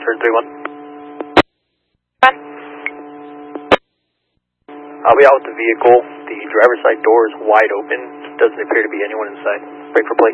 turn 3-1. Fine. I'll be out with the vehicle. The driver's side door is wide open. Doesn't appear to be anyone inside. Break for plate.